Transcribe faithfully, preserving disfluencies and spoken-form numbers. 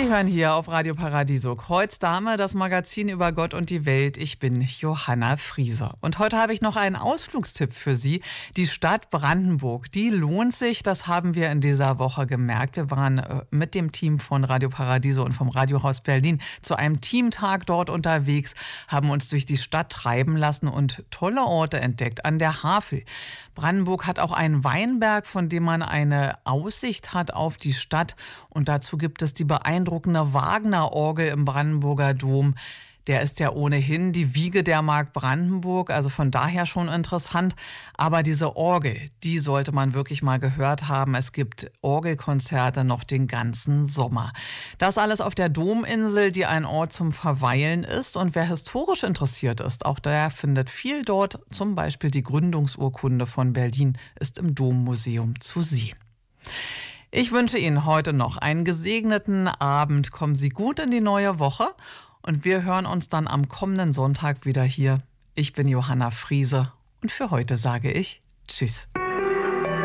Sie hören hier auf Radio Paradiso Kreuzdame, das Magazin über Gott und die Welt. Ich bin Johanna Frieser. Und heute habe ich noch einen Ausflugstipp für Sie. Die Stadt Brandenburg, die lohnt sich. Das haben wir in dieser Woche gemerkt. Wir waren mit dem Team von Radio Paradiso und vom Radiohaus Berlin zu einem Teamtag dort unterwegs, haben uns durch die Stadt treiben lassen und tolle Orte entdeckt. An der Havel. Brandenburg hat auch einen Weinberg, von dem man eine Aussicht hat auf die Stadt. Und dazu gibt es die beeindruckende Wagner-Orgel im Brandenburger Dom. Der ist ja ohnehin die Wiege der Mark Brandenburg, also von daher schon interessant. Aber diese Orgel, die sollte man wirklich mal gehört haben. Es gibt Orgelkonzerte noch den ganzen Sommer. Das alles auf der Dominsel, die ein Ort zum Verweilen ist. Und wer historisch interessiert ist, auch der findet viel dort. Zum Beispiel die Gründungsurkunde von Berlin ist im Dommuseum zu sehen. Ich wünsche Ihnen heute noch einen gesegneten Abend. Kommen Sie gut in die neue Woche und wir hören uns dann am kommenden Sonntag wieder hier. Ich bin Johanna Friese und für heute sage ich Tschüss.